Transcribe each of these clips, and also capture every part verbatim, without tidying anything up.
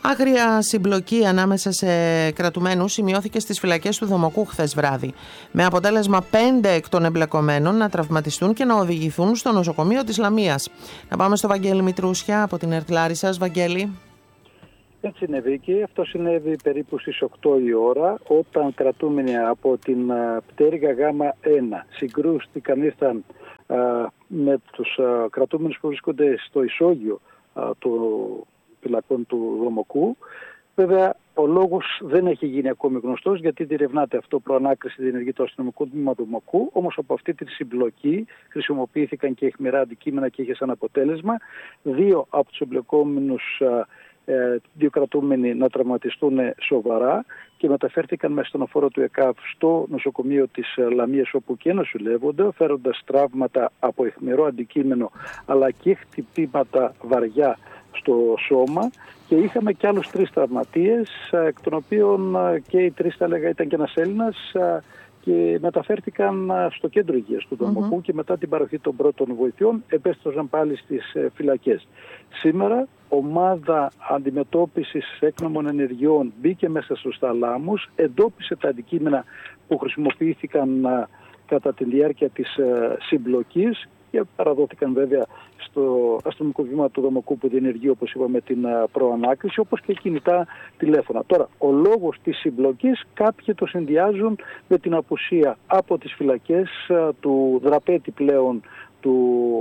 Άγρια συμπλοκή ανάμεσα σε κρατουμένους σημειώθηκε στις φυλακές του Δομοκού χθες βράδυ, με αποτέλεσμα πέντε εκ των εμπλεκομένων να τραυματιστούν και να οδηγηθούν στο νοσοκομείο της Λαμίας. Να πάμε στο Βαγγέλη Μητρούσια από την ΕΡΤ Λάρισσας. Βαγγέλη. Έτσι συνέβη και αυτό συνέβη περίπου στις οκτώ η ώρα, όταν κρατούμενοι από την πτέρυγα Γ ένα συγκρούστηκαν, ήρθαν α, με τους α, κρατούμενους που βρίσκονται στο ισόγειο α, του φυλακών του Δομοκού. Βέβαια, ο λόγος δεν έχει γίνει ακόμη γνωστός, γιατί διερευνάται αυτό, προανάκριση διενεργεί το αστυνομικό τμήμα του Δομοκού. Όμως από αυτή τη συμπλοκή χρησιμοποιήθηκαν και αιχμηρά αντικείμενα και είχε σαν αποτέλεσμα δύο από τους εμπλεκόμενους, δύο κρατούμενοι να τραυματιστούν σοβαρά και μεταφέρθηκαν με στενοφόρο του ΕΚΑΒ στο νοσοκομείο της Λαμίας, όπου και νοσηλεύονται, φέροντας τραύματα από αιχμηρό αντικείμενο αλλά και χτυπήματα βαριά στο σώμα, και είχαμε και άλλους τρεις τραυματίες, εκ των οποίων και οι τρεις, θα έλεγα, ήταν και ένας Έλληνας, και μεταφέρθηκαν στο κέντρο υγείας του Δομοκού mm-hmm. και μετά την παροχή των πρώτων βοηθειών επέστρεψαν πάλι στις φυλακές. Σήμερα ομάδα αντιμετώπισης έκνομων ενεργειών μπήκε μέσα στους θαλάμους, εντόπισε τα αντικείμενα που χρησιμοποιήθηκαν κατά τη διάρκεια της συμπλοκής και παραδόθηκαν βέβαια στο αστυνομικό βήμα του Δομοκού, που διενεργεί, όπως είπαμε, την προανάκριση, όπως και κινητά τηλέφωνα. Τώρα, ο λόγος της συμπλοκής κάποιοι το συνδυάζουν με την απουσία από τις φυλακές του δραπέτη πλέον του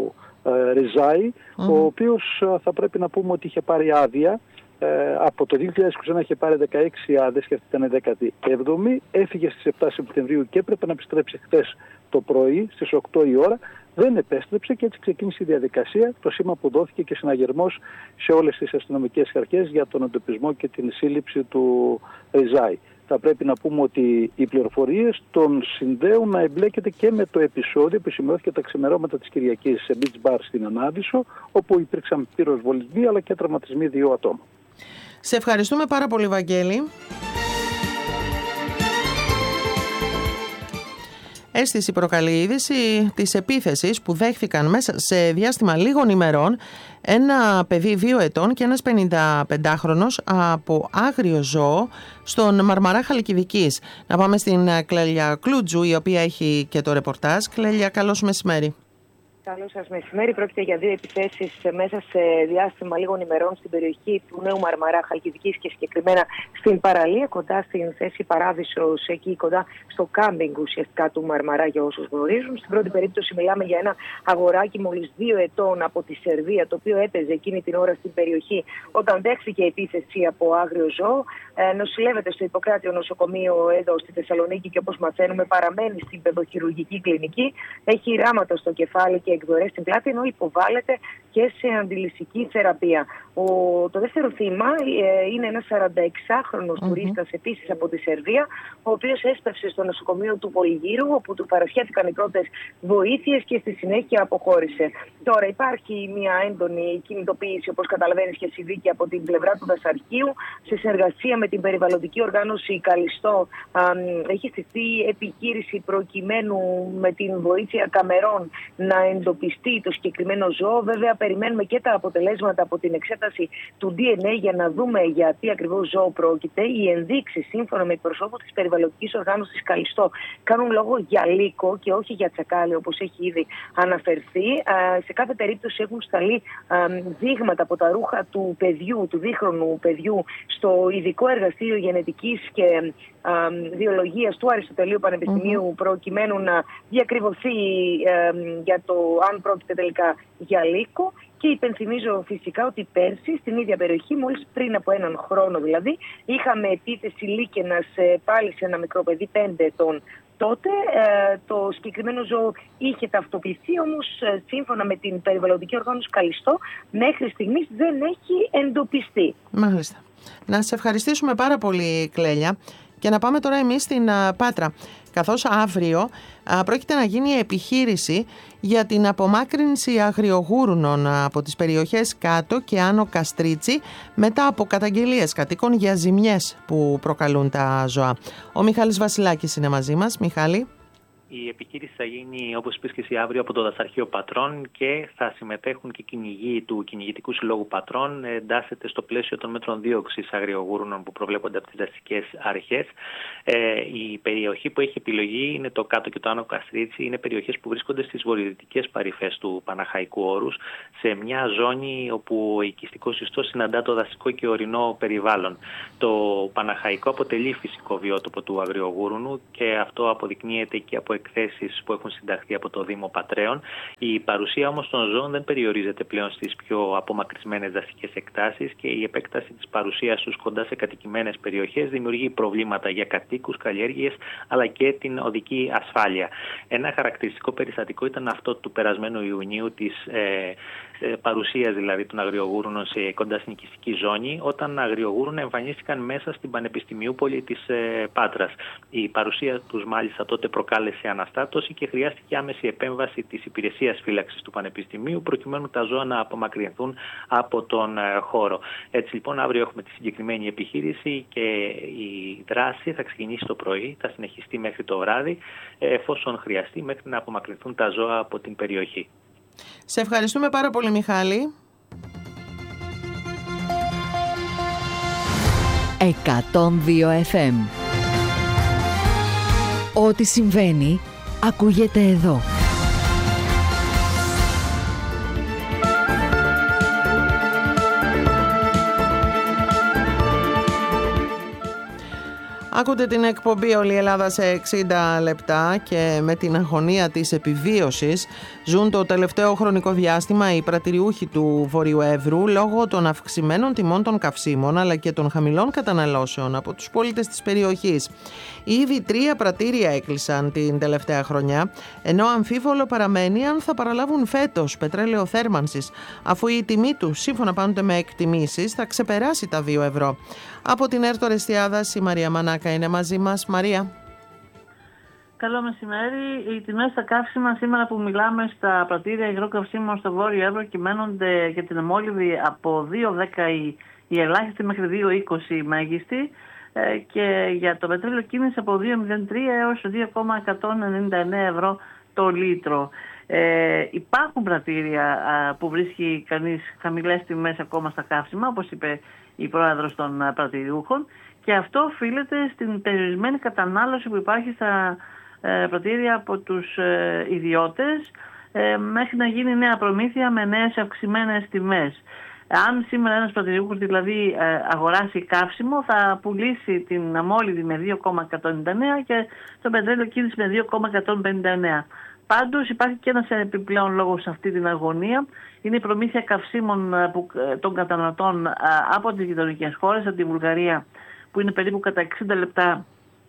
ε, Ριζάη, mm. ο οποίος θα πρέπει να πούμε ότι είχε πάρει άδεια. Ε, από το δύο χιλιάδες είκοσι ένα είχε πάρει δεκαέξι άδειες και αυτή ήταν η δέκατη έβδομη. Έφυγε στις επτά Σεπτεμβρίου και έπρεπε να επιστρέψει χθες το πρωί στις οκτώ η ώρα. Δεν επέστρεψε και έτσι ξεκίνησε η διαδικασία, το σήμα που δόθηκε και συναγερμός σε όλες τις αστυνομικές αρχές για τον εντοπισμό και την σύλληψη του Ριζάη. Θα πρέπει να πούμε ότι οι πληροφορίες τον συνδέουν να εμπλέκεται και με το επεισόδιο που σημειώθηκε τα ξημερώματα της Κυριακής σε beach bar στην Ανάδυσσο, όπου υπήρξαν πυροσβολισμοί αλλά και τραυματισμοί δύο ατόμων. Σε ευχαριστούμε πάρα πολύ, Βαγγέλη. Αίσθηση προκαλεί η είδηση της επίθεσης που δέχθηκαν μέσα σε διάστημα λίγων ημερών ένα παιδί δύο ετών και ένας πενηνταπεντάχρονος από άγριο ζώο στον Μαρμαρά Χαλκιδικής. Να πάμε στην Κλέλια Κλούτζου, η οποία έχει και το ρεπορτάζ. Κλέλια, καλώς μεσημέρι. Καλό σας μεσημέρι. Πρόκειται για δύο επιθέσεις μέσα σε διάστημα λίγων ημερών στην περιοχή του Νέου Μαρμαρά Χαλκιδικής και συγκεκριμένα στην παραλία, κοντά στην θέση Παράδεισος, εκεί κοντά στο κάμπινγκ ουσιαστικά του Μαρμαρά, για όσους γνωρίζουν. Στην πρώτη περίπτωση μιλάμε για ένα αγοράκι μόλις δύο ετών από τη Σερβία, το οποίο έπαιζε εκείνη την ώρα στην περιοχή όταν δέχθηκε επίθεση από άγριο ζώο. Ε, νοσηλεύεται στο Ιπποκράτιο νοσοκομείο εδώ στη Θεσσαλονίκη και, όπως μαθαίνουμε, παραμένει στην παιδοχειρουργική κλινική. Έχει ράματα στο κεφάλι και εκδορές στην πλάτη, ενώ υποβάλλεται και σε αντιλυσική θεραπεία. Ο, το δεύτερο θύμα ε, είναι ένας σαρανταεξάχρονος mm-hmm. τουρίστας, επίσης από τη Σερβία, ο οποίος έσπευσε στο νοσοκομείο του Πολυγύρου, όπου του παρασχέθηκαν οι πρώτες βοήθειες και στη συνέχεια αποχώρησε. Τώρα υπάρχει μια έντονη κινητοποίηση, όπως καταλαβαίνεις και εσύ, Βίκη, από την πλευρά του Δασαρχείου, σε συνεργασία με την περιβαλλοντική οργάνωση Καλιστό. Α, έχει στηθεί επιχείρηση προκειμένου με την βοήθεια καμερών να εντοπιστεί το συγκεκριμένο ζώο. Βέβαια, περιμένουμε και τα αποτελέσματα από την εξέταση του ντι εν έι για να δούμε για τι ακριβώς ζώο πρόκειται. Οι ενδείξεις, σύμφωνα με εκπροσώπους της περιβαλλοντικής οργάνωσης Καλιστό, κάνουν λόγο για λύκο και όχι για τσακάλι, όπως έχει ήδη αναφερθεί. Σε κάθε περίπτωση έχουν σταλεί δείγματα από τα ρούχα του παιδιού, του δίχρονου παιδιού, στο ειδικό εργαστήριο γενετικής και βιολογίας του Αριστοτελείου Πανεπιστημίου, mm-hmm. προκειμένου να διακριβωθεί ε, για το αν πρόκειται τελικά για λύκο. Και υπενθυμίζω φυσικά ότι πέρσι στην ίδια περιοχή, μόλις πριν από έναν χρόνο δηλαδή, είχαμε επίθεση λύκαινας πάλι σε ένα μικρό παιδί πέντε ετών. Τότε ε, το συγκεκριμένο ζώο είχε ταυτοποιηθεί, όμως ε, σύμφωνα με την περιβαλλοντική οργάνωση Καλιστό, μέχρι στιγμής δεν έχει εντοπιστεί. Μάλιστα. Να σε ευχαριστήσουμε πάρα πολύ, Κλέλια. Και να πάμε τώρα εμείς στην α, Πάτρα, καθώς αύριο α, πρόκειται να γίνει επιχείρηση για την απομάκρυνση αγριογούρνων από τις περιοχές Κάτω και Άνω Καστρίτσι, μετά από καταγγελίες κατοίκων για ζημιές που προκαλούν τα ζώα. Ο Μιχάλης Βασιλάκης είναι μαζί μας. Μιχάλη. Η επιχείρηση θα γίνει, όπως είπες και εσύ, αύριο από το Δασαρχείο Πατρών και θα συμμετέχουν και κυνηγοί του Κυνηγητικού Συλλόγου Πατρών. Εντάσσεται στο πλαίσιο των μέτρων δίωξης αγριογούρουνων που προβλέπονται από τις δασικές αρχές. Ε, η περιοχή που έχει επιλογή είναι το Κάτω και το Άνω Καστρίτσι. Είναι περιοχές που βρίσκονται στις βορειοδυτικές παρυφές του Παναχαϊκού Όρους, σε μια ζώνη όπου ο οικιστικός ιστός συναντά το δασικό και ορεινό περιβάλλον. Το Παναχαϊκό αποτελεί φυσικό βιότοπο του αγριογούρουνου και αυτό αποδεικνύεται και από εκθέσεις που έχουν συνταχθεί από το Δήμο Πατρέων. Η παρουσία όμως των ζώων δεν περιορίζεται πλέον στις πιο απομακρυσμένες δασικές εκτάσεις και η επέκταση της παρουσίας τους κοντά σε κατοικημένες περιοχές δημιουργεί προβλήματα για κατοίκους, καλλιέργειες αλλά και την οδική ασφάλεια. Ένα χαρακτηριστικό περιστατικό ήταν αυτό του περασμένου Ιουνίου, της ε, παρουσίας δηλαδή των αγριογούρουνων σε κοντά στην οικιστική ζώνη, όταν αγριογούρουνα εμφανίστηκαν μέσα στην Πανεπιστημιούπολη της ε, Πάτρας. Η παρουσία τους μάλιστα τότε προκάλεσε αναστάτωση και χρειάστηκε άμεση επέμβαση της υπηρεσίας φύλαξης του Πανεπιστημίου προκειμένου τα ζώα να απομακρυνθούν από τον ε, χώρο. Έτσι λοιπόν αύριο έχουμε τη συγκεκριμένη επιχείρηση και η δράση θα ξεκινήσει το πρωί, θα συνεχιστεί μέχρι το βράδυ, εφόσον χρειαστεί, μέχρι να απομακρυνθούν τα ζώα από την περιοχή. Σε ευχαριστούμε πάρα πολύ, Μιχάλη. εκατόν δύο εφ εμ. Ό,τι συμβαίνει ακούγεται εδώ. Ακούτε την εκπομπή «Όλη η Ελλάδα σε εξήντα λεπτά» και με την αγωνία της επιβίωσης ζουν το τελευταίο χρονικό διάστημα οι πρατηριούχοι του Βορείου Εύρου λόγω των αυξημένων τιμών των καυσίμων αλλά και των χαμηλών καταναλώσεων από τους πολίτες της περιοχής. Ήδη τρία πρατήρια έκλεισαν την τελευταία χρονιά, ενώ αμφίβολο παραμένει αν θα παραλάβουν φέτος πετρέλαιο θέρμανσης, αφού η τιμή του, σύμφωνα πάντοτε με εκτιμήσεις, θα ξεπεράσει τα δύο ευρώ. Από την Έρτο Ρεστιάδας, η Μαρία Μανάκα είναι μαζί μας. Μαρία. Καλό μεσημέρι. Οι τιμές στα καύσιμα σήμερα που μιλάμε στα πρατήρια υγρών καυσίμων στο Βόρειο Εύρο κυμαίνονται για την αιμόλυβη από δύο δέκα η, η ελάχιστη μέχρι δύο είκοσι η μέγιστη ε, και για το πετρέλαιο κίνηση από δύο κόμμα μηδέν τρία έως δύο κόμμα εκατόν ενενήντα εννέα ευρώ το λίτρο. Ε, υπάρχουν πρατήρια α, που βρίσκει κανείς χαμηλές τιμές ακόμα στα καύσιμα, όπως είπε η πρόεδρος των α, πρατηριούχων, και αυτό οφείλεται στην περιορισμένη κατανάλωση που υπάρχει στα ε, πρατήρια από τους ε, ιδιώτες ε, μέχρι να γίνει νέα προμήθεια με νέες αυξημένες τιμές. Αν σήμερα ένας πρατηριούχος δηλαδή ε, αγοράσει καύσιμο, θα πουλήσει την αμόλυδη με δύο κόμμα εκατόν ενενήντα εννέα και το πετρέλαιο κίνηση με δύο κόμμα εκατόν πενήντα εννέα. Πάντως υπάρχει και ένας επιπλέον λόγος σε αυτή την αγωνία. Είναι η προμήθεια καυσίμων που, των καταναλωτών από τις γειτονικές χώρες, από τη Βουλγαρία, που είναι περίπου κατά εξήντα λεπτά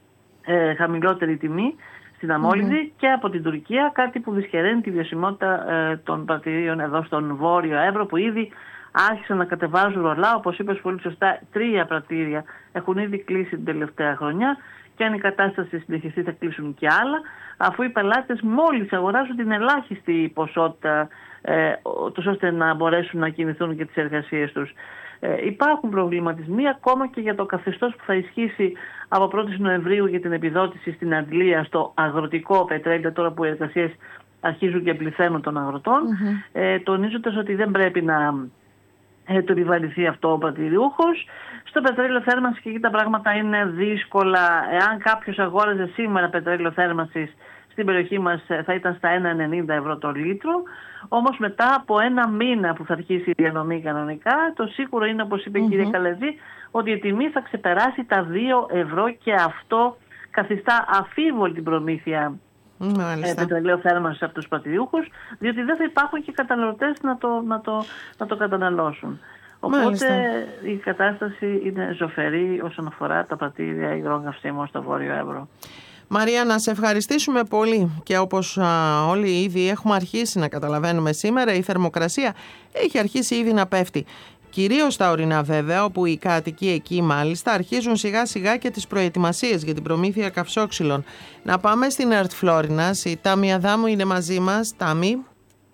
ε, χαμηλότερη τιμή στην αμόλυδη, mm-hmm. και από την Τουρκία, κάτι που δυσχεραίνει τη βιωσιμότητα ε, των πρατηρίων εδώ στον Βόρειο Εύρο, που ήδη άρχισαν να κατεβάζουν ρολά. Όπως είπες πολύ σωστά, τρία πρατήρια έχουν ήδη κλείσει την τελευταία χρονιά και αν η κατάσταση συνεχιστεί θα κλείσουν και άλλα, αφού οι πελάτες μόλις αγοράζουν την ελάχιστη ποσότητα ε, τους ώστε να μπορέσουν να κινηθούν και τις εργασίες τους. Ε, υπάρχουν προβληματισμοί ακόμα και για το καθεστώς που θα ισχύσει από πρώτη Νοεμβρίου για την επιδότηση στην αντλία στο αγροτικό πετρέλαιο, τώρα που οι εργασίες αρχίζουν και πληθαίνουν των αγροτών, mm-hmm. ε, τονίζοντας ότι δεν πρέπει να ε, το επιβαρυνθεί αυτό ο πρατηριούχος. Στο πετρέλαιο θέρμανσης και εκεί τα πράγματα είναι δύσκολα. Εάν κάποιος αγόραζε σήμερα πετρέλαιο θέρμανσης στην περιοχή μας θα ήταν στα ένα κόμμα ενενήντα ευρώ το λίτρο. Όμως μετά από ένα μήνα που θα αρχίσει η διανομή κανονικά, το σίγουρο είναι, όπως είπε mm-hmm. η κυρία Καλεδί, ότι η τιμή θα ξεπεράσει τα δύο ευρώ και αυτό καθιστά αφίβολη την προμήθεια ε, πετρελαίου θέρμανσης από τους πρατηριούχους, διότι δεν θα υπάρχουν και καταναλωτές να το, να το, να το καταναλώσουν. Οπότε Μάλιστα. η κατάσταση είναι ζωφερή όσον αφορά τα πρατήρια υγρών καυσίμων στο Βόρειο Εύρο. Μαρία, να σε ευχαριστήσουμε πολύ και όπως α, όλοι ήδη έχουμε αρχίσει να καταλαβαίνουμε σήμερα, η θερμοκρασία έχει αρχίσει ήδη να πέφτει. Κυρίως στα ορεινά βέβαια, όπου οι κάτοικοι εκεί μάλιστα αρχίζουν σιγά σιγά και τις προετοιμασίες για την προμήθεια καυσόξυλων. Να πάμε στην Ερτ Φλόρινας, η Τάμι Αδάμου είναι μαζί μας. Τάμι.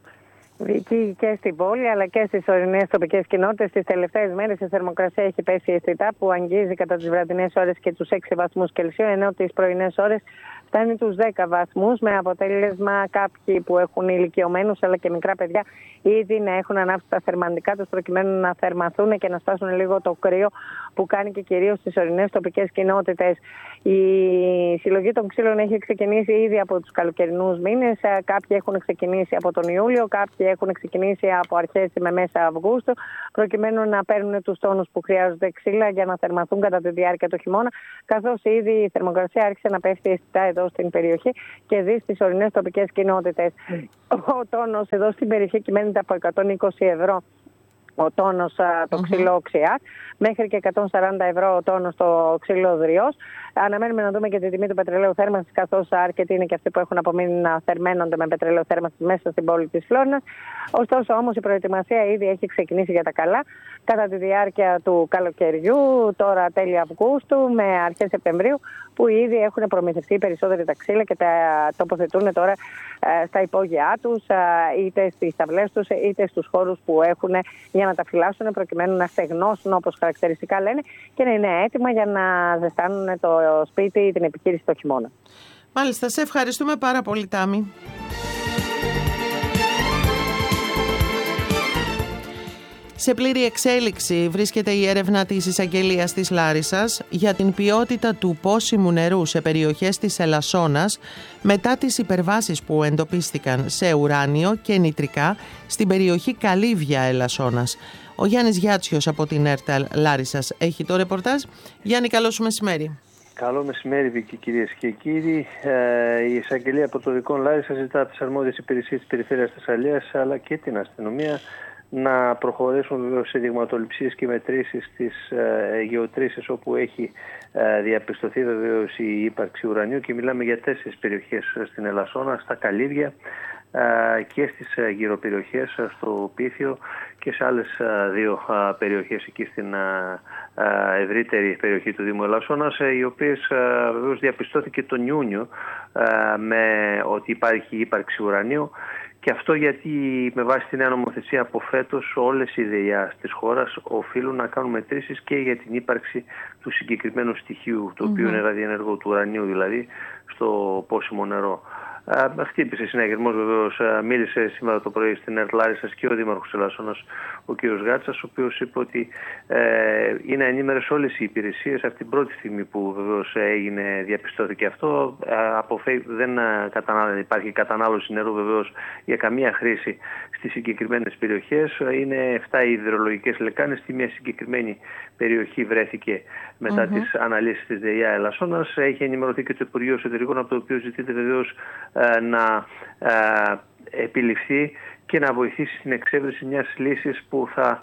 Βίκη, και στην πόλη αλλά και στις ορεινές τοπικές κοινότητες τις τελευταίες μέρες η θερμοκρασία έχει πέσει αισθητά, που αγγίζει κατά τις βραδινές ώρες και τους έξι βαθμούς Κελσίου, ενώ τις πρωινές ώρες φτάνει τους δέκα βαθμούς, με αποτέλεσμα κάποιοι που έχουν ηλικιωμένους αλλά και μικρά παιδιά ήδη να έχουν ανάψει τα θερμαντικά τους προκειμένου να θερμαθούν και να σπάσουν λίγο το κρύο που κάνει και κυρίως στις ορεινές τοπικές κοινότητες. Η συλλογή των ξύλων έχει ξεκινήσει ήδη από τους καλοκαιρινούς μήνες. Κάποιοι έχουν ξεκινήσει από τον Ιούλιο, κάποιοι έχουν ξεκινήσει από αρχές με μέσα Αυγούστου, προκειμένου να παίρνουν τους τόνους που χρειάζονται ξύλα για να θερμαθούν κατά τη διάρκεια του χειμώνα. Καθώς ήδη η θερμοκρασία άρχισε να πέφτει αισθητά εδώ στην περιοχή και δει στις ορεινές τοπικές κοινότητες. Ο τόνος εδώ στην περιοχή κυμαίνεται από εκατόν είκοσι ευρώ ο τόνος το ξύλο οξιάς, μέχρι και εκατόν σαράντα ευρώ ο τόνος το ξύλο δριός. Αναμένουμε να δούμε και τη τιμή του πετρελαίου θέρμανσης, καθώς αρκετοί είναι και αυτοί που έχουν απομείνει να θερμαίνονται με πετρελαίο θέρμανσης μέσα στην πόλη της Φλόρινας. Ωστόσο όμως η προετοιμασία ήδη έχει ξεκινήσει για τα καλά κατά τη διάρκεια του καλοκαιριού, τώρα τέλη Αυγούστου με αρχές Σεπτεμβρίου, που ήδη έχουν προμηθευτεί περισσότεροι τα ξύλα και τα τοποθετούν τώρα στα υπόγειά τους, είτε στις ταυλές τους είτε στους χώρους που έχουν για να τα φυλάσσουν, προκειμένου να στεγνώσουν όπως χαρακτηριστικά λένε και να είναι έτοιμα για να ζεστάνουν το σπίτι ή την επιχείρηση το χειμώνα. Μάλιστα, σε ευχαριστούμε πάρα πολύ, Τάμι. Σε πλήρη εξέλιξη βρίσκεται η έρευνα της Εισαγγελίας της Λάρισσας για την ποιότητα του πόσιμου νερού σε περιοχές της Ελασσόνας μετά τις υπερβάσεις που εντοπίστηκαν σε ουράνιο και νητρικά στην περιοχή Καλύβια Ελασσόνας. Ο Γιάννης Γιάτσιος από την ΕΡΤ Λάρισσας έχει το ρεπορτάζ. Γιάννη, καλό σου μεσημέρι. Καλό μεσημέρι, Βίκη, κυρίες και κύριοι. Ε, η Εισαγγελία Πρωτοδικών Λάρισα ζητά από τις αρμόδιες υπηρεσίες της Περιφέρειας Θεσσαλίας αλλά και την αστυνομία να προχωρήσουν βεβαίως σε δειγματοληψίες και μετρήσεις στις ε, γεωτρήσεις όπου έχει ε, διαπιστωθεί βεβαίως η ύπαρξη ουρανίου, και μιλάμε για τέσσερις περιοχές στην Ελασσόνα, στα Καλύβια ε, και στις ε, γύρω περιοχές, στο Πίθιο και σε άλλες ε, δύο ε, περιοχές εκεί στην ε, ε, ευρύτερη περιοχή του Δήμου Ελασσόνας, ε, οι οποίες ε, βεβαίως διαπιστώθηκε τον Ιούνιο ε, με ότι υπάρχει ύπαρξη ουρανίου. Και αυτό γιατί με βάση τη νέα νομοθεσία από φέτος όλες οι ΔΕΙΑ της χώρας οφείλουν να κάνουν μετρήσεις και για την ύπαρξη του συγκεκριμένου στοιχείου, το οποίο mm-hmm. είναι ραδιενεργό, του ουρανίου δηλαδή, στο πόσιμο νερό. Uh, χτύπησε συναγερμός βεβαίως, uh, μίλησε σήμερα το πρωί στην ΕΡΤ Λάρισσας και ο Δήμαρχος Ελασσόνας, ο κ. Γάτσας, ο οποίος είπε ότι uh, είναι ενήμερες όλες οι υπηρεσίες από την πρώτη στιγμή που βεβαίως έγινε, διαπιστώθηκε αυτό. Uh, αποφέ... Δεν uh, κατανάλω, υπάρχει κατανάλωση νερού βεβαίως για καμία χρήση στις συγκεκριμένες περιοχές. Uh, είναι επτά οι υδρολογικές λεκάνες, στη μια συγκεκριμένη περιοχή βρέθηκε μετά mm-hmm. τις αναλύσεις της ΔΕΙΑ Ελασσόνας. Έχει ενημερωθεί και το Υπουργείο Εσωτερικών, από το οποίο ζητείται βεβαίως να ε, επιληφθεί και να βοηθήσει στην εξέβρεση μιας λύσης που θα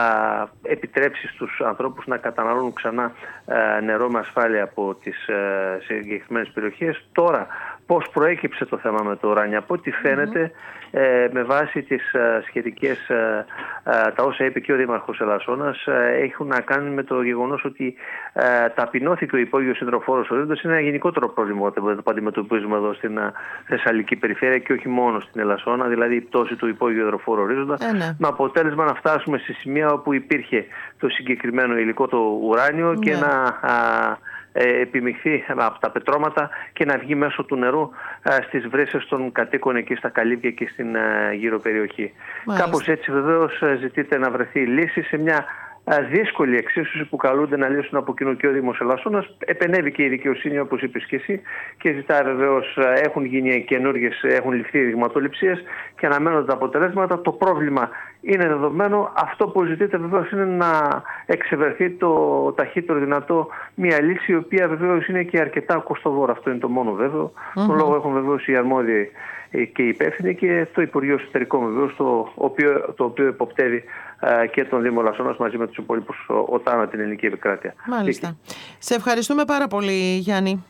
ε, επιτρέψει στους ανθρώπους να καταναλώνουν ξανά ε, νερό με ασφάλεια από τις ε, συγκεκριμένες περιοχές. Τώρα, πώς προέκυψε το θέμα με το ουράνιο? Από ό,τι φαίνεται, mm-hmm. ε, με βάση τις ε, σχετικές, ε, ε, τα όσα είπε και ο Δήμαρχος Ελασσόνας, ε, έχουν να κάνουν με το γεγονός ότι ε, ταπεινώθηκε ο υπόγειος υδροφόρος ορίζοντας. Είναι ένα γενικότερο πρόβλημα που αντιμετωπίζουμε εδώ στην ε, Θεσσαλική περιφέρεια και όχι μόνο στην Ελασσόνα, δηλαδή η πτώση του υπόγειου υδροφόρου ορίζοντα, ε, ναι. με αποτέλεσμα να φτάσουμε σε σημεία όπου υπήρχε το συγκεκριμένο υλικό, το ουράνιο, ναι. και να α, ε, επιμειχθεί από τα πετρώματα και να βγει μέσω του νερού α, στις βρύσες των κατοίκων εκεί στα Καλύβια και στην α, γύρω περιοχή. Μάλιστα. Κάπως έτσι βεβαίως ζητείται να βρεθεί λύση σε μια δύσκολη εξίσωση που καλούνται να λύσουν από κοινού και ο Δήμος Ελασσόνας. Επενέβη και η δικαιοσύνη, όπως είπες και εσύ, και ζητάει βεβαίως, έχουν γίνει καινούργιες, έχουν ληφθεί δειγματοληψίες και αναμένονται τα αποτελέσματα. Το πρόβλημα είναι δεδομένο. Αυτό που ζητείται βεβαίως είναι να εξευρεθεί το ταχύτερο δυνατό μια λύση, η οποία βεβαίως είναι και αρκετά κοστοβόρα. Αυτό είναι το μόνο βέβαιο. Mm-hmm. Τον λόγο έχουν βεβαίως οι αρμόδιοι και οι υπεύθυνοι και το Υπουργείο Εσωτερικών βεβαίως, το οποίο, το οποίο υποπτεύει uh, και τον Δήμο Ελασσόνας μαζί με τους υπόλοιπους ΟΤΑΝΑ, την ελληνική επικράτεια. Μάλιστα. Εκεί. Σε ευχαριστούμε πάρα πολύ, Γιάννη.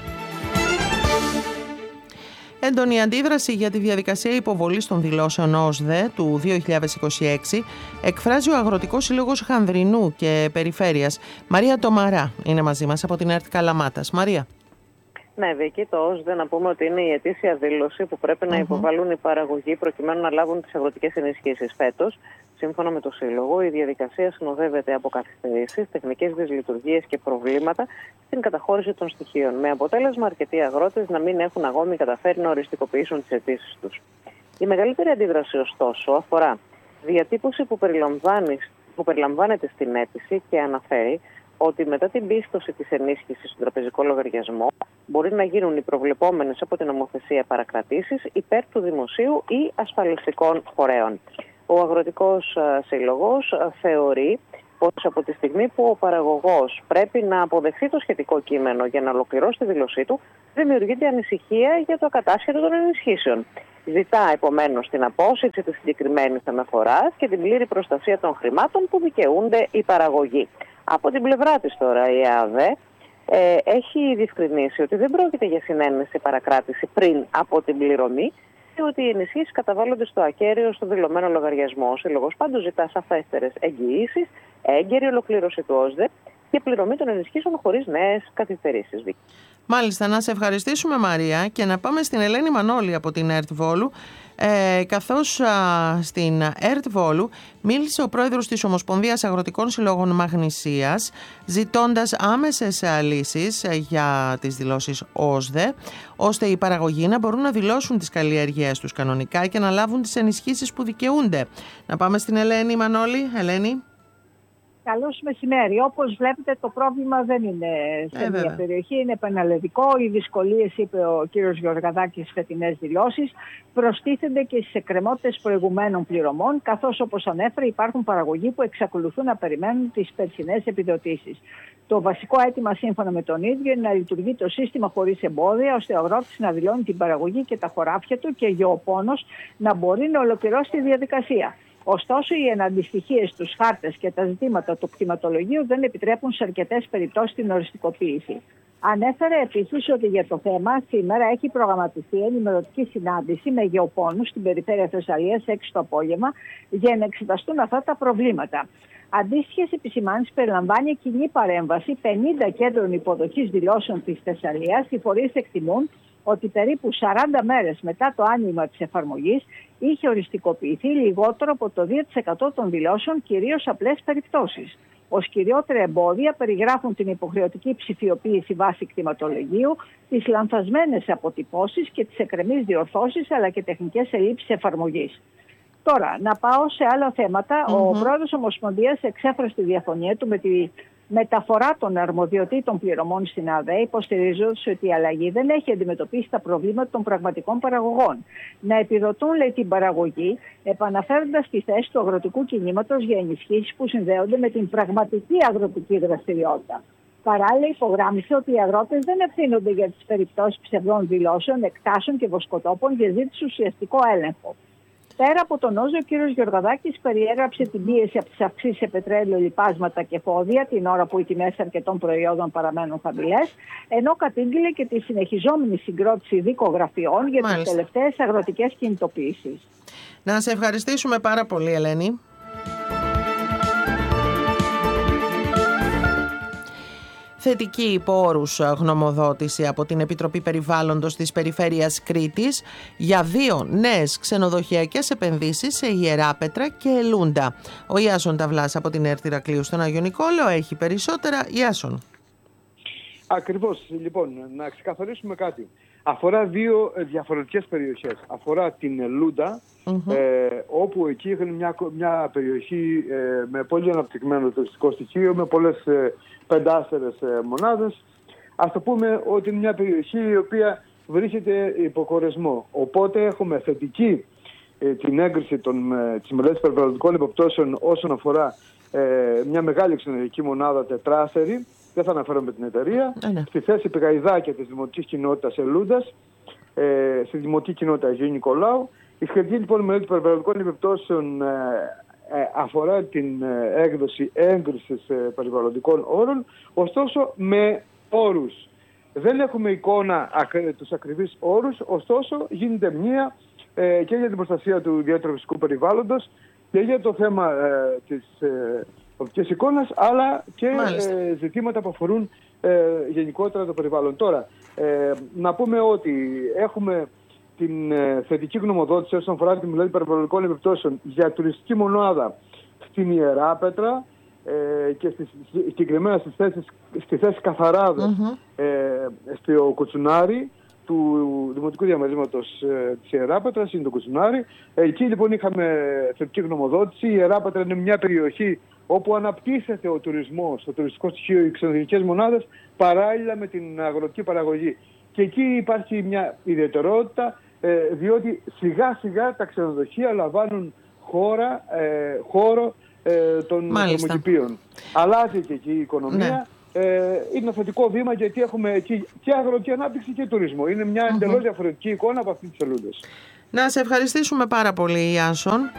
Έντονη αντίδραση για τη διαδικασία υποβολής των δηλώσεων ΟΣΔΕ του δύο χιλιάδες είκοσι έξι εκφράζει ο Αγροτικός Σύλλογος Χανδρινού και Περιφέρειας. Μαρία Τομαρά είναι μαζί μας από την ΕΡΤ Καλαμάτας. Μαρία. Ναι, Βίκη, το ΟΣΔΕ να πούμε ότι είναι η ετήσια δήλωση που πρέπει να υποβάλουν οι παραγωγοί προκειμένου να λάβουν τις αγροτικές ενισχύσεις. Φέτος, Σύμφωνα με το Σύλλογο, η διαδικασία συνοδεύεται από καθυστερήσεις, τεχνικές δυσλειτουργίες και προβλήματα στην καταχώρηση των στοιχείων, με αποτέλεσμα αρκετοί αγρότες να μην έχουν ακόμη καταφέρει να οριστικοποιήσουν τις αιτήσεις τους. Η μεγαλύτερη αντίδραση, ωστόσο, αφορά διατύπωση που, που περιλαμβάνεται στην αίτηση και αναφέρει ότι μετά την πίστοση της ενίσχυσης στον τραπεζικό λογαριασμό μπορεί να γίνουν οι προβλεπόμενες από την νομοθεσία παρακρατήσεις υπέρ του δημοσίου ή ασφαλιστικών φορέων. Ο Αγροτικός Σύλλογος θεωρεί πως από τη στιγμή που ο παραγωγός πρέπει να αποδεχθεί το σχετικό κείμενο για να ολοκληρώσει τη δήλωσή του, δημιουργείται ανησυχία για το ακατάσχετο των ενισχύσεων. Ζητά επομένως την απόσυρση της συγκεκριμένης αναφοράς και την πλήρη προστασία των χρημάτων που δικαιούνται οι παραγωγοί. Από την πλευρά της τώρα η ΕΑΔΕ ε, έχει διευκρινίσει ότι δεν πρόκειται για συνένεση παρακράτηση πριν από την πληρωμή και ότι οι ενισχύσεις καταβάλλονται στο ακέραιο στο δηλωμένο λογαριασμό. Ο Σύλλογος πάντως ζητά σαφέστερες εγγυήσεις, έγκαιρη ολοκλήρωση του ΟΣΔΕ και πληρωμή των ενισχύσεων χωρίς νέες καθυστερήσεις. Μάλιστα, να σε ευχαριστήσουμε Μαρία και να πάμε στην Ελένη Μανώλη από την ΕΡΤ Βόλου, ε, καθώς α, στην ΕΡΤ Βόλου μίλησε ο πρόεδρος της Ομοσπονδίας Αγροτικών Συλλόγων Μαγνησίας, ζητώντας άμεσες λύσεις για τις δηλώσεις ΟΣΔΕ, ώστε οι παραγωγοί να μπορούν να δηλώσουν τις καλλιέργειές τους κανονικά και να λάβουν τις ενισχύσεις που δικαιούνται. Να πάμε στην Ελένη Μανώλη. Ελένη. Καλώς μεσημέρι. Όπως βλέπετε, το πρόβλημα δεν είναι σε ε, μια βέβαια. περιοχή, είναι επαναληπτικό. Οι δυσκολίες, είπε ο κύριος Γεωργαδάκης στις φετινές δηλώσεις, προστίθενται και στις εκκρεμότητες προηγουμένων πληρωμών, καθώς, όπως ανέφερε, υπάρχουν παραγωγοί που εξακολουθούν να περιμένουν τις περσινές επιδοτήσεις. Το βασικό αίτημα, σύμφωνα με τον ίδιο, είναι να λειτουργεί το σύστημα χωρίς εμπόδια, ώστε ο αγρότης να δηλώνει την παραγωγή και τα χωράφια του και γεωπόνος να μπορεί να ολοκληρώσει τη διαδικασία. Ωστόσο, οι εναντιστοιχίες στους χάρτες και τα ζητήματα του κτηματολογίου δεν επιτρέπουν σε αρκετές περιπτώσεις την οριστικοποίηση. Ανέφερε επίσης ότι για το θέμα σήμερα έχει προγραμματιστεί ενημερωτική συνάντηση με γεωπόνους στην περιφέρεια Θεσσαλίας έξι το απόγευμα για να εξεταστούν αυτά τα προβλήματα. Αντίστοιχες επισημάνσεις περιλαμβάνει κοινή παρέμβαση πενήντα κέντρων υποδοχής δηλώσεων της Θεσσαλίας. Οι φορείς εκτιμούν ότι περίπου σαράντα μέρες μετά το άνοιγμα της εφαρμογής είχε οριστικοποιηθεί λιγότερο από το δύο τοις εκατό των δηλώσεων, κυρίως απλές περιπτώσεις. Ως κυριότερα εμπόδια περιγράφουν την υποχρεωτική ψηφιοποίηση βάση κτηματολογίου, τις λανθασμένες αποτυπώσεις και τις εκκρεμείς διορθώσεις, αλλά και τεχνικές ελλείψεις εφαρμογής. Τώρα, να πάω σε άλλα θέματα. Mm-hmm. Ο πρόεδρος Ομοσπονδίας εξέφρασε τη διαφωνία του με τη μεταφορά των αρμοδιοτήτων πληρωμών στην ΑΔΕ, υποστηρίζοντας ότι η αλλαγή δεν έχει αντιμετωπίσει τα προβλήματα των πραγματικών παραγωγών. Να επιδοτούν, λέει, την παραγωγή, επαναφέροντας τη θέση του αγροτικού κινήματος για ενισχύσεις που συνδέονται με την πραγματική αγροτική δραστηριότητα. Παράλληλα, υπογράμμισε ότι οι αγρότες δεν ευθύνονται για τις περιπτώσεις ψευδών δηλώσεων, εκτάσεων και βοσκοτόπων και ζήτησε ουσιαστικό έλεγχο. Πέρα από τον ΟΣΔΕ, ο κ. Γεωργαδάκης περιέγραψε την πίεση από τις αυξήσεις σε πετρέλαιο, λιπάσματα και φόδια, την ώρα που οι τιμές αρκετών προϊόντων παραμένουν χαμηλές, ενώ κατήγγειλε και τη συνεχιζόμενη συγκρότηση δικογραφιών για τις τελευταίες αγροτικές κινητοποιήσεις. Να σε ευχαριστήσουμε πάρα πολύ, Ελένη. Θετική υπό όρους γνωμοδότηση από την Επιτροπή Περιβάλλοντος της Περιφέρειας Κρήτης για δύο νέες ξενοδοχειακές επενδύσεις σε Ιεράπετρα και Λούντα. Ο Ιάσον Ταυλάς από την ΕΡΤ Ηρακλείου στον Άγιο Νικόλαο έχει περισσότερα. Ιάσον. Ακριβώς. Λοιπόν, να ξεκαθαρίσουμε κάτι. Αφορά δύο διαφορετικές περιοχές. Αφορά την Λούντα, mm-hmm. ε, όπου εκεί είχαν μια, μια περιοχή ε, με πολύ αναπτυγμένο τουριστικό στοιχείο, με πολλές ε, πεντάστερες ε, μονάδες. Ας το πούμε ότι είναι μια περιοχή η οποία βρίσκεται υπό κορεσμό. Οπότε έχουμε θετική ε, την έγκριση των, ε, της μελέτης περιβαλλοντικών επιπτώσεων όσον αφορά ε, μια μεγάλη ξενοδοχειακή μονάδα τετράστερη. Δεν θα αναφέρομαι την εταιρεία. Ναι. Στη θέση πηγαϊδάκια της Δημοτικής Κοινότητας Ελούντας, ε, στη Δημοτική Κοινότητα Αγίου Νικολάου. Η σχετική λοιπόν μελέτη περιβαλλοντικών επιπτώσεων ε, ε, αφορά την ε, έκδοση έγκρισης ε, περιβαλλοντικών όρων, ωστόσο με όρους. Δεν έχουμε εικόνα ακρι, τους ακριβείς όρους, ωστόσο γίνεται μία ε, και για την προστασία του ιδιαίτερου φυσικού περιβάλλοντος και για το θέμα ε, της ε, οπτικής εικόνας, αλλά και ε, ζητήματα που αφορούν ε, γενικότερα το περιβάλλον. Τώρα, ε, να πούμε ότι έχουμε την ε, θετική γνωμοδότηση όσον αφορά τη μελέτη περιβαλλοντικών επιπτώσεων για τουριστική μονάδα στην Ιεράπετρα ε, και στη, συγκεκριμένα στις θέσεις, στη θέση Καθαράδος mm-hmm. ε, στο Κουτσουνάρι του Δημοτικού Διαμερίσματος ε, της Ιεράπετρας, είναι το Κουτσουνάρι. Εκεί λοιπόν είχαμε θετική γνωμοδότηση. Η Ιεράπετρα είναι μια περιοχή όπου αναπτύσσεται ο τουρισμός, το τουριστικό στοιχείο, οι ξενοδοχειακές μονάδες, παράλληλα με την αγροτική παραγωγή. Και εκεί υπάρχει μια ιδιαιτερότητα, ε, διότι σιγά σιγά τα ξενοδοχεία λαμβάνουν χώρα, ε, χώρο ε, των θερμοκηπίων. Αλλάζει και εκεί η οικονομία. Ναι. Ε, είναι ένα θετικό βήμα, γιατί έχουμε εκεί και αγροτική ανάπτυξη και τουρισμό. Είναι μια mm-hmm. εντελώς διαφορετική εικόνα από αυτή τις σελίδες. Να σε ευχαριστήσουμε πάρα πολύ, Ιάσον.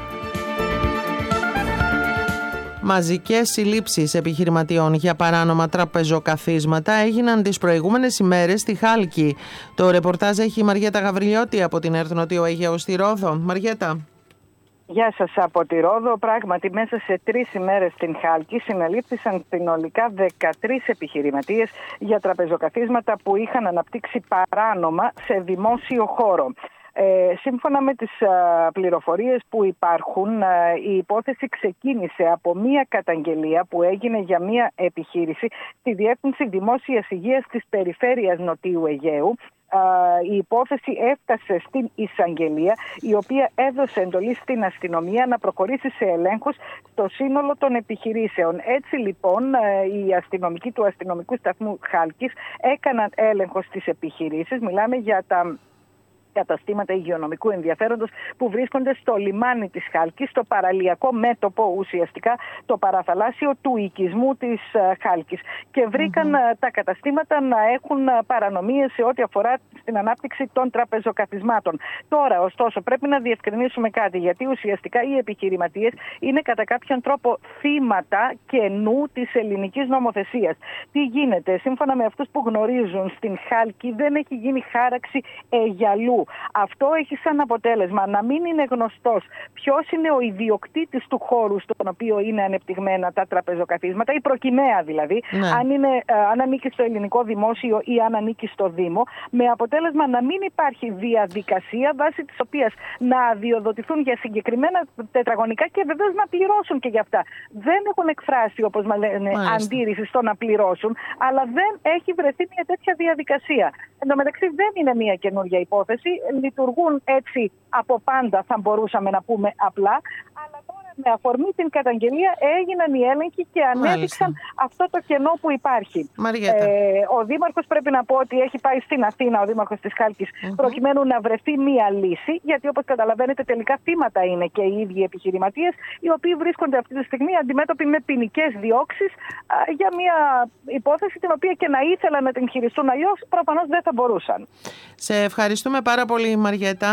Μαζικές συλλήψεις επιχειρηματιών για παράνομα τραπεζοκαθίσματα έγιναν τις προηγούμενες ημέρες στη Χάλκη. Το ρεπορτάζ έχει η Μαριέτα Γαβριλιώτη από την ΕΡΤ Νότιο Αιγαίου στη Ρόδο. Μαριέτα. Γεια σας από τη Ρόδο. Πράγματι, μέσα σε τρεις ημέρες στην Χάλκη συνελήφθησαν συνολικά δεκατρείς επιχειρηματίες για τραπεζοκαθίσματα που είχαν αναπτύξει παράνομα σε δημόσιο χώρο. Ε, σύμφωνα με τις α, πληροφορίες που υπάρχουν, α, η υπόθεση ξεκίνησε από μία καταγγελία που έγινε για μία επιχείρηση στη Διεύθυνση Δημόσιας Υγείας της Περιφέρειας Νοτιού Αιγαίου. Α, η υπόθεση έφτασε στην εισαγγελία, η οποία έδωσε εντολή στην αστυνομία να προχωρήσει σε ελέγχους στο σύνολο των επιχειρήσεων. Έτσι λοιπόν οι αστυνομικοί του αστυνομικού σταθμού Χάλκης έκαναν έλεγχο στις επιχειρήσεις. Μιλάμε για τα καταστήματα υγειονομικού ενδιαφέροντος που βρίσκονται στο λιμάνι της Χάλκης, στο παραλιακό μέτωπο, ουσιαστικά το παραθαλάσσιο του οικισμού της Χάλκης. Και βρήκαν mm-hmm. τα καταστήματα να έχουν παρανομίες σε ό,τι αφορά στην ανάπτυξη των τραπεζοκαθισμάτων. Τώρα, ωστόσο, πρέπει να διευκρινίσουμε κάτι, γιατί ουσιαστικά οι επιχειρηματίες είναι κατά κάποιον τρόπο θύματα κενού της ελληνικής νομοθεσίας. Τι γίνεται? Σύμφωνα με αυτούς που γνωρίζουν, στην Χάλκη δεν έχει γίνει χάραξη αιγιαλού. Αυτό έχει σαν αποτέλεσμα να μην είναι γνωστός ποιος είναι ο ιδιοκτήτης του χώρου στον οποίο είναι ανεπτυγμένα τα τραπεζοκαθίσματα, η προκυμαία δηλαδή, ναι. αν, είναι, αν ανήκει στο ελληνικό δημόσιο ή αν ανήκει στο Δήμο, με αποτέλεσμα να μην υπάρχει διαδικασία βάσει της οποίας να αδειοδοτηθούν για συγκεκριμένα τετραγωνικά και βεβαίως να πληρώσουν και γι' αυτά. Δεν έχουν εκφράσει, όπως μας λένε, αντίρρηση στο να πληρώσουν, αλλά δεν έχει βρεθεί μια τέτοια διαδικασία. Εν τω μεταξύ δεν είναι μια καινούργια υπόθεση. Λειτουργούν έτσι από πάντα, θα μπορούσαμε να πούμε απλά, αλλά τώρα με αφορμή την καταγγελία έγιναν οι έλεγχοι και ανέδειξαν Μάλιστα. αυτό το κενό που υπάρχει. Ε, ο Δήμαρχος, πρέπει να πω ότι έχει πάει στην Αθήνα, ο Δήμαρχος της Χάλκης, mm-hmm. προκειμένου να βρεθεί μία λύση, γιατί όπως καταλαβαίνετε τελικά θύματα είναι και οι ίδιοι επιχειρηματίες, οι οποίοι βρίσκονται αυτή τη στιγμή αντιμέτωποι με ποινικές διώξεις α, για μία υπόθεση την οποία και να ήθελαν να την χειριστούν αλλιώς, προφανώς δεν θα μπορούσαν. Σε ευχαριστούμε πάρα πολύ, Μαριέτα.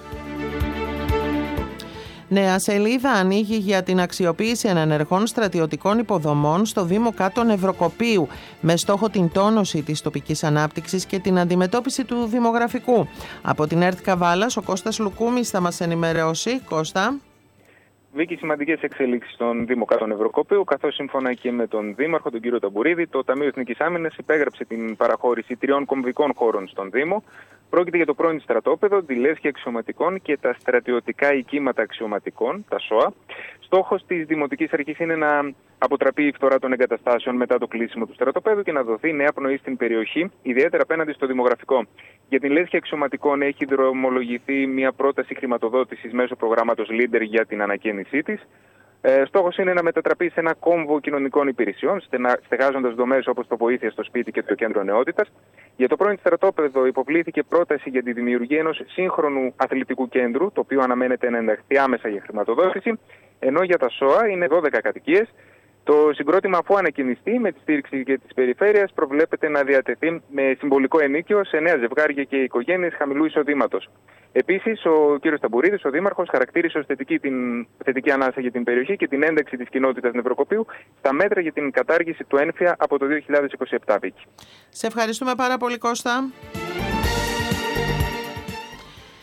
Νέα σελίδα ανοίγει για την αξιοποίηση ενεργών στρατιωτικών υποδομών στο Δήμο Κάτων Ευρωκοπείου, με στόχο την τόνωση της τοπικής ανάπτυξης και την αντιμετώπιση του δημογραφικού. Από την ΕΡΤ Καβάλας, ο Κώστας Λουκούμης θα μας ενημερώσει. Κώστα. Βίκη, σημαντικές εξελίξεις στον Δήμο Κάτων Ευρωκοπείου, καθώς σύμφωνα και με τον Δήμαρχο, τον κύριο Ταμπουρίδη, το Ταμείο Εθνικής Άμυνας υπέγραψε την παραχώρηση τριών κομβικών χώρων στον Δήμο. Πρόκειται για το πρώην στρατόπεδο, τη λέσχη αξιωματικών και τα στρατιωτικά οικήματα αξιωματικών, τα ΣΟΑ. Στόχος της Δημοτικής Αρχής είναι να αποτραπεί η φθορά των εγκαταστάσεων μετά το κλείσιμο του στρατοπέδου και να δοθεί νέα πνοή στην περιοχή, ιδιαίτερα απέναντι στο δημογραφικό. Για την λέσχη αξιωματικών έχει δρομολογηθεί μια πρόταση χρηματοδότησης μέσω προγράμματος Leader για την ανακαίνισή της. Ε, στόχος είναι να μετατραπεί σε ένα κόμβο κοινωνικών υπηρεσιών, στεγάζοντας δομές όπως το Βοήθεια στο Σπίτι και το Κέντρο Νεότητας. Για το πρώην στρατόπεδο υποβλήθηκε πρόταση για τη δημιουργία ενός σύγχρονου αθλητικού κέντρου, το οποίο αναμένεται να ενταχθεί άμεσα για χρηματοδότηση, ενώ για τα ΣΟΑ είναι δώδεκα κατοικίες. Το συγκρότημα, αφού ανακαινιστεί με τη στήριξη και της περιφέρειας, προβλέπεται να διατεθεί με συμβολικό ενίκιο σε νέα ζευγάρια και οικογένειες χαμηλού εισοδήματος. Επίσης, ο κ. Ταμπουρίδης, ο Δήμαρχος, χαρακτήρισε ως θετική την θετική ανάσα για την περιοχή και την ένταξη της κοινότητας Νευροκοπείου στα μέτρα για την κατάργηση του ένφια από το δύο χιλιάδες είκοσι επτά. Βίκη. Σε ευχαριστούμε πάρα πολύ, Κώστα.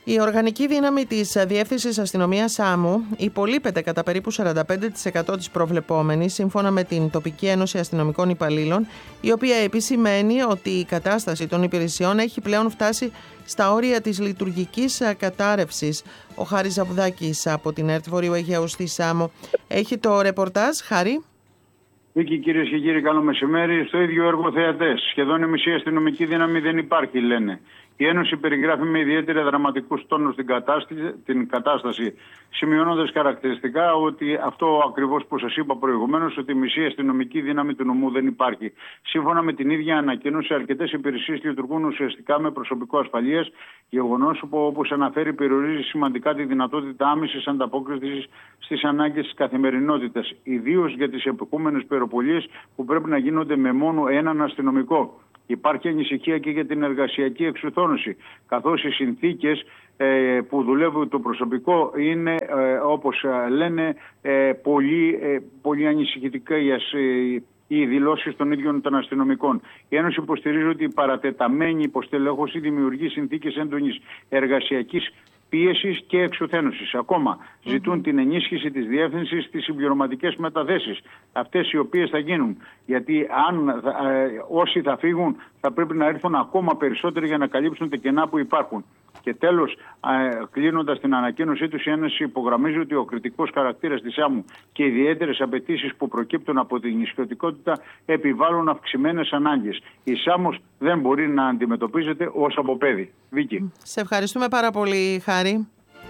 Η οργανική δύναμη της Διεύθυνσης Αστυνομίας Σάμου υπολείπεται κατά περίπου σαράντα πέντε τοις εκατό της προβλεπόμενης, σύμφωνα με την Τοπική Ένωση Αστυνομικών Υπαλλήλων, η οποία επισημαίνει ότι η κατάσταση των υπηρεσιών έχει πλέον φτάσει στα όρια της λειτουργικής κατάρρευσης. Ο Χάρης Ζαβουδάκης από την ΕΡΤ Βορείου Αιγαίου στη Σάμο έχει το ρεπορτάζ. Χάρη. Βίκη, κυρίες και κύριοι, καλό μεσημέρι. Στο ίδιο έργο θεατές. Σχεδόν η μισή αστυνομική δύναμη δεν υπάρχει, λένε. Η Ένωση περιγράφει με ιδιαίτερα δραματικούς τόνους την κατάσταση, την κατάσταση σημειώνοντας χαρακτηριστικά ότι αυτό ακριβώς που σας είπα προηγουμένως, ότι η μισή αστυνομική δύναμη του νομού δεν υπάρχει. Σύμφωνα με την ίδια ανακοίνωση, αρκετές υπηρεσίες λειτουργούν ουσιαστικά με προσωπικό ασφαλείας, γεγονός που, όπως αναφέρει, περιορίζει σημαντικά τη δυνατότητα άμεσης ανταπόκρισης στις ανάγκες της καθημερινότητας, ιδίως για τις επικούμενες πυροπολίες που πρέπει να γίνονται με μόνο έναν αστυνομικό. Υπάρχει ανησυχία και για την εργασιακή εξουθόνωση, καθώς οι συνθήκες ε, που δουλεύει το προσωπικό είναι, ε, όπως λένε, ε, πολύ, ε, πολύ ανησυχητικές ε, οι δηλώσεις των ίδιων των αστυνομικών. Η Ένωση υποστηρίζει ότι η παρατεταμένη υποστελέχωση δημιουργεί συνθήκες έντονης εργασιακής πίεσης και εξουθένωσης. Ακόμα mm-hmm. ζητούν την ενίσχυση της διεύθυνσης στις συμπληρωματικές μεταθέσεις, αυτές οι οποίες θα γίνουν. Γιατί αν ε, όσοι θα φύγουν θα πρέπει να έρθουν ακόμα περισσότεροι για να καλύψουν τα κενά που υπάρχουν. Και τέλος, ε, κλείνοντας την ανακοίνωσή τους, η Ένωση υπογραμμίζει ότι ο κριτικός χαρακτήρας της Σάμου και οι ιδιαίτερες απαιτήσεις που προκύπτουν από την νησιωτικότητα επιβάλλουν αυξημένες ανάγκες. Η Σάμος δεν μπορεί να αντιμετωπίζεται ως αποπέδη. Βίκη. Σε ευχαριστούμε πάρα πολύ, Χάρη.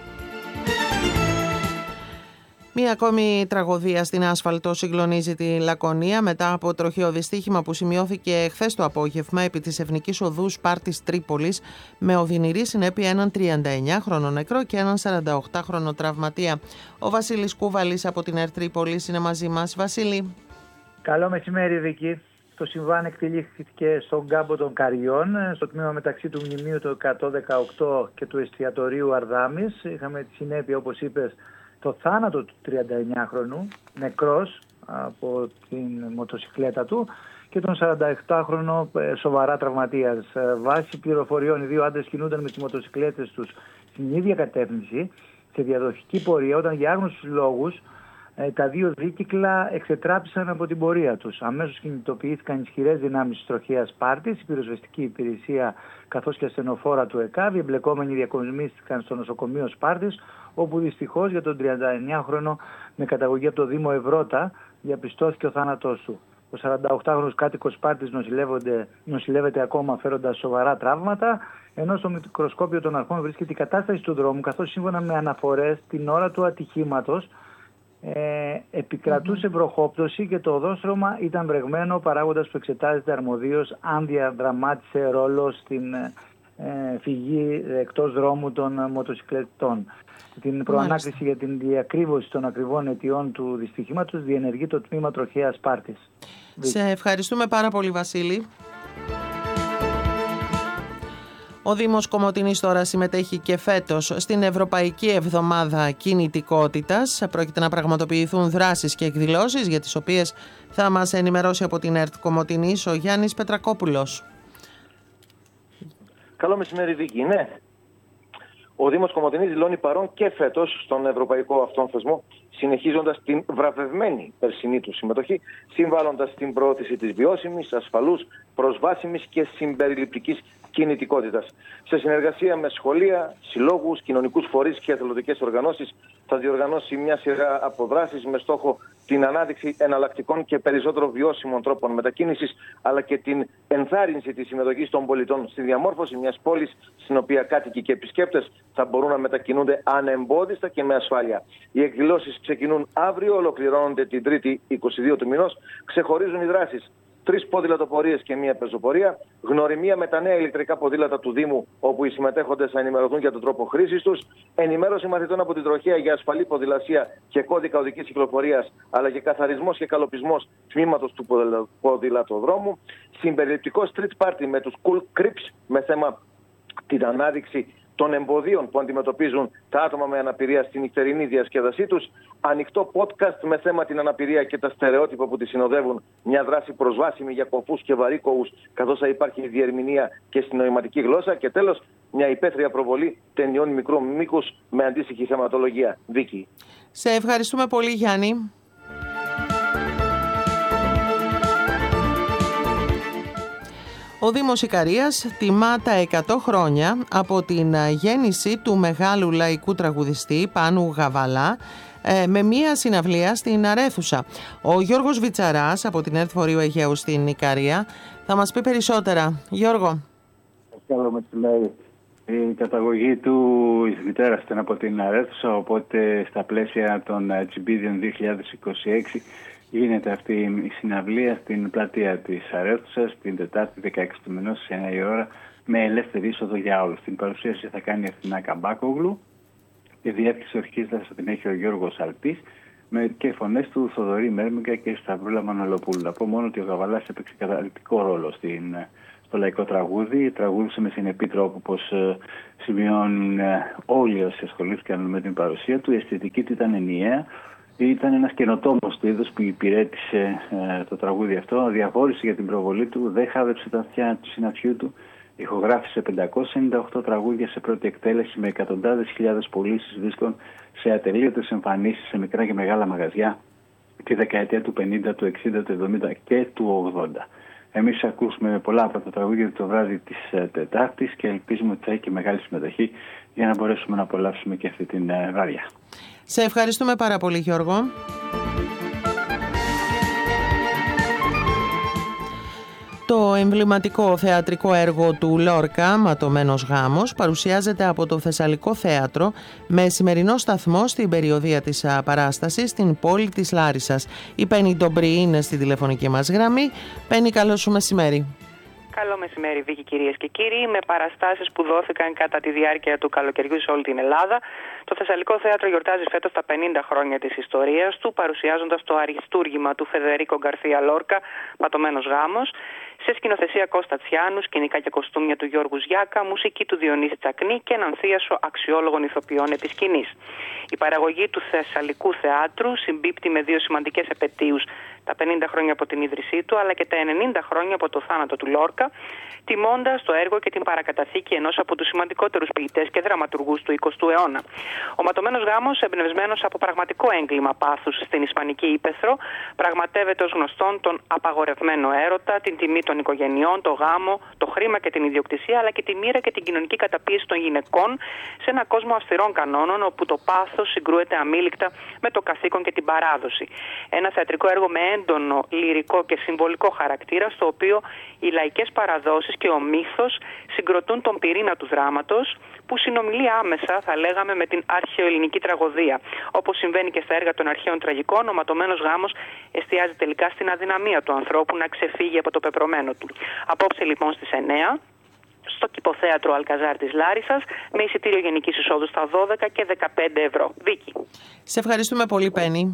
Μία ακόμη τραγωδία στην άσφαλτο συγκλονίζει τη Λακωνία μετά από τροχαίο δυστύχημα που σημειώθηκε χθες το απόγευμα επί της Εθνικής Οδού Σπάρτης Τρίπολης, με οδυνηρή συνέπεια έναν τριανταεννιάχρονο νεκρό και έναν σαρανταοκτάχρονο τραυματία. Ο Βασίλης Κούβαλης από την ΕΡΤ Τρίπολης είναι μαζί μας. Βασίλη. Καλό μεσημέρι, Βίκη. Το συμβάν εκτελήθηκε στον κάμπο των Καριών, στο τμήμα μεταξύ του μνημείου του εκατόν δεκαοκτώ και του εστιατορίου Αρδάμης. Είχαμε τη συνέπεια, όπως είπες, το θάνατο του τριανταεννιάχρονου, νεκρός από την μοτοσικλέτα του, και τον σαρανταοκτάχρονο σοβαρά τραυματίας. Βάσει πληροφοριών, οι δύο άντρες κινούνταν με τις μοτοσικλέτες τους στην ίδια κατεύθυνση, σε διαδοχική πορεία, όταν για άγνωστους λόγους τα δύο δίκυκλα εξετράπησαν από την πορεία τους. Αμέσως κινητοποιήθηκαν ισχυρές δυνάμεις της τροχαίας Σπάρτης, η πυροσβεστική υπηρεσία καθώς και ασθενοφόρα του ΕΚΑΒ. Οι εμπλεκόμενοι διακομισμίστηκαν στο νοσοκομείο Σπάρτης, όπου δυστυχώς για τον τριανταεννιάχρονο με καταγωγή από το Δήμο Ευρώτα διαπιστώθηκε ο θάνατός του. Ο σαρανταοκτάχρονος κάτοικος Σπάρτης νοσηλεύεται ακόμα φέροντας σοβαρά τραύματα, ενώ στο μικροσκόπιο των αρχών βρίσκεται η κατάσταση του δρόμου, καθώς σύμφωνα με αναφορές την ώρα του ατυχήματος Ε, επικρατούσε mm-hmm. βροχόπτωση και το οδόστρωμα ήταν βρεγμένο, παράγοντας που εξετάζεται αρμοδίως αν διαδραμάτισε ρόλο στην ε, φυγή εκτός δρόμου των μοτοσικλετών. Την προανάκριση για την διακρύβωση των ακριβών αιτιών του δυστυχήματος διενεργεί το τμήμα τροχαίας Σπάρτης. Σε ευχαριστούμε πάρα πολύ, Βασίλη. Ο Δήμος Κομοτηνής τώρα συμμετέχει και φέτος στην Ευρωπαϊκή Εβδομάδα Κινητικότητας. Πρόκειται να πραγματοποιηθούν δράσεις και εκδηλώσεις για τις οποίες θα μας ενημερώσει από την ΕΡΤ Κομοτηνής ο Γιάννης Πετρακόπουλος. Καλό μεσημέρι, Βίκη. Ναι. Ο Δήμος Κομοτηνής δηλώνει παρόν και φέτος στον ευρωπαϊκό αυτόν θεσμό, συνεχίζοντας την βραβευμένη περσινή του συμμετοχή, συμβάλλοντας στην προώθηση της βιώσιμης, ασφαλούς, προσβάσιμης και συμπεριληπτικής κινητικότητας. Σε συνεργασία με σχολεία, συλλόγους, κοινωνικούς φορείς και εθελοντικές οργανώσεις, θα διοργανώσει μια σειρά από δράσεις με στόχο την ανάδειξη εναλλακτικών και περισσότερο βιώσιμων τρόπων μετακίνησης, αλλά και την ενθάρρυνση της συμμετοχής των πολιτών στη διαμόρφωση μιας πόλης στην οποία κάτοικοι και επισκέπτες θα μπορούν να μετακινούνται ανεμπόδιστα και με ασφάλεια. Οι εκδηλώσεις ξεκινούν αύριο, ολοκληρώνονται την Τρίτη είκοσι δύο του μηνός. Ξεχωρίζουν οι δράσεις: τρεις ποδηλατοπορίες και μία πεζοπορία, γνωριμία με τα νέα ηλεκτρικά ποδήλατα του Δήμου, όπου οι συμμετέχοντες θα ενημερωθούν για τον τρόπο χρήσης τους, ενημέρωση μαθητών από την τροχέα για ασφαλή ποδηλασία και κώδικα οδικής κυκλοφορίας, αλλά και καθαρισμός και καλοπισμός τμήματος του ποδηλατοδρόμου, συμπεριληπτικό street party με τους cool creeps με θέμα την ανάδειξη των εμποδίων που αντιμετωπίζουν τα άτομα με αναπηρία στην νυχτερινή διασκέδασή τους, ανοιχτό podcast με θέμα την αναπηρία και τα στερεότυπα που τη συνοδεύουν, μια δράση προσβάσιμη για κομφούς και βαρύκοους, καθώς θα υπάρχει διερμηνία και στην νοηματική γλώσσα. Και τέλος, μια υπαίθρια προβολή ταινιών μικρού μήκους με αντίστοιχη θεματολογία. Βίκη. Σε ευχαριστούμε πολύ, Γιάννη. Ο Δήμος Ικαρίας τιμά τα εκατό χρόνια από την γέννηση του μεγάλου λαϊκού τραγουδιστή Πάνου Γαβαλά με μία συναυλία στην Αρέθουσα. Ο Γιώργος Βιτσαράς από την ΕΡΤ Βορείου Αιγαίου στην Ικαρία θα μας πει περισσότερα. Γιώργο. Καλό μεσημέρι. Η καταγωγή του της μητέρας ήταν από την Αρέθουσα, οπότε στα πλαίσια των Τζιμπίδιων δύο χιλιάδες είκοσι έξι γίνεται αυτή η συναυλία στην πλατεία της Αρέθουσας την Τετάρτη δεκαέξι του μηνός σε εννιά η ώρα με ελεύθερη είσοδο για όλους. Την παρουσίαση θα κάνει η Αθηνά Καμπάκογλου. Η διεύθυνση ορχήστρας θα την έχει ο Γιώργος Αλπής με και φωνές του Θοδωρή Μέρμιγκα και Σταυρούλα Μανολοπούλου. Να πω μόνο ότι ο Γαβαλάς έπαιξε καταλυτικό ρόλο στην, στο λαϊκό τραγούδι. Τραγούδισε με συνεπή τρόπο, όπως ε, σημειώνουν ε, όλοι όσοι ασχολήθηκαν με την παρουσία του. Η αισθητική του ήταν ενιαία. Ήταν ένας καινοτόμος του είδους που υπηρέτησε ε, το τραγούδι αυτό. Διαχώρισε για την προβολή του, δεν χάδεψε τα αυτιά του συναφιού του. Ηχογράφησε πεντακόσια ενενήντα οκτώ τραγούδια σε πρώτη εκτέλεση με εκατοντάδες χιλιάδες πωλήσεις δίσκων σε ατελείωτες εμφανίσεις σε μικρά και μεγάλα μαγαζιά τη δεκαετία του πενήντα, του εξήντα, του εβδομήντα και του ογδόντα. Εμείς θα ακούσουμε πολλά από τα τραγούδια το βράδυ της Τετάρτης και ελπίζουμε ότι θα έχει και μεγάλη συμμετοχή για να μπορέσουμε να απολαύσουμε και αυτή την βραδιά. Σε ευχαριστούμε πάρα πολύ, Γιώργο. Το εμβληματικό θεατρικό έργο του Λόρκα, «Ματωμένος γάμος», παρουσιάζεται από το Θεσσαλικό Θέατρο με σημερινό σταθμό στην περιοδία της παράστασης στην πόλη της Λάρισσας. Η Πέννη Ντομπρή είναι στη τηλεφωνική μας γραμμή. Πέννη, καλό σου μεσημέρι. Καλό μεσημέρι, Βίκη, κυρίες και κύριοι. Με παραστάσεις που δόθηκαν κατά τη διάρκεια του καλοκαιριού σε όλη την Ελλάδα, το Θεσσαλικό Θέατρο γιορτάζει φέτος τα πενήντα χρόνια της ιστορίας του, παρουσιάζοντας το αριστούργημα του Φεδερίκο Γκαρθία Λόρκα, «Ματωμένος γάμος», σε σκηνοθεσία Κώστα Τσιάνου, σκηνικά και κοστούμια του Γιώργου Ζιάκα, μουσική του Διονύση Τσακνή και έναν θίασο αξιόλογων ηθοποιών επί σκηνής. Η παραγωγή του Θεσσαλικού Θεάτρου συμπίπτει με δύο σημαντικές επετείους, τα πενήντα χρόνια από την ίδρυσή του, αλλά και τα ενενήντα χρόνια από το θάνατο του Λόρκα, τιμώντας το έργο και την παρακαταθήκη ενός από τους σημαντικότερους ποιητές και δραματουργούς του εικοστού αιώνα. Ο Ματωμένος γάμος, εμπνευσμένος από πραγματικό έγκλημα πάθους στην Ισπανική Ύπαιθρο, πραγματεύεται ως γνωστόν τον απαγορευμένο έρωτα, την τιμή των οικογενειών, το γάμο, το χρήμα και την ιδιοκτησία, αλλά και τη μοίρα και την κοινωνική καταπίεση των γυναικών σε έναν κόσμο αυστηρών κανόνων, όπου το πάθος συγκρούεται αμήλικτα με το καθήκον και την παράδοση. Ένα θεατρικό έργο με έντονο λυρικό και συμβολικό χαρακτήρα, στο οποίο οι λαϊκές παραδόσεις και ο μύθος συγκροτούν τον πυρήνα του δράματος, που συνομιλεί άμεσα, θα λέγαμε, με την αρχαιοελληνική τραγωδία. Όπως συμβαίνει και στα έργα των αρχαίων τραγικών, ο Ματωμένος γάμος εστιάζει τελικά στην αδυναμία του ανθρώπου να ξεφύγει από το πεπρωμένο του. Απόψε λοιπόν στις εννιά, στο Κηποθέατρο Αλκαζάρ της Λάρισσας, με εισιτήριο γενικής εισόδου στα δώδεκα και δεκαπέντε ευρώ. Βίκη. Σε ευχαριστούμε πολύ, Πέννη.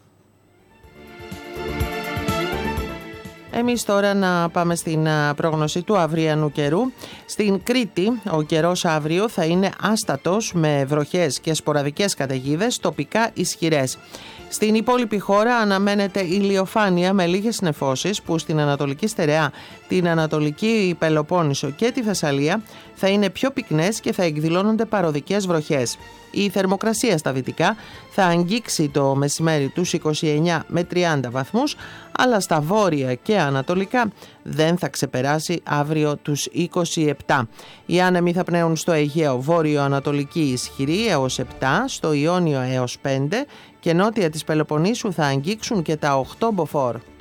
Εμείς τώρα να πάμε στην πρόγνωση του αυριανού καιρού. Στην Κρήτη ο καιρός αύριο θα είναι άστατος με βροχές και σποραδικές καταιγίδες, τοπικά ισχυρές. Στην υπόλοιπη χώρα αναμένεται ηλιοφάνεια με λίγες νεφώσεις που στην Ανατολική Στερεά, την Ανατολική Πελοπόννησο και τη Θεσσαλία θα είναι πιο πυκνές και θα εκδηλώνονται παροδικές βροχές. Η θερμοκρασία στα δυτικά θα αγγίξει το μεσημέρι τους είκοσι εννιά με τριάντα βαθμούς, αλλά στα βόρεια και ανατολικά δεν θα ξεπεράσει αύριο τους είκοσι επτά. Οι άνεμοι θα πνέουν στο Αιγαίο βόρειο-ανατολική ισχυρή έως επτά, στο Ιόνιο έως πέντε και νότια της Πελοποννήσου θα αγγίξουν και τα οκτώ μποφόρ.